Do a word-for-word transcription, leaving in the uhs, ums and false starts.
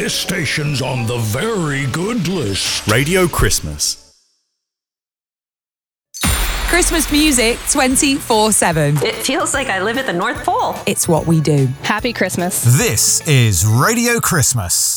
This station's on the very good list. Radio Christmas. Christmas music twenty-four seven. It feels like I live at the North Pole. It's what we do. Happy Christmas. This is Radio Christmas.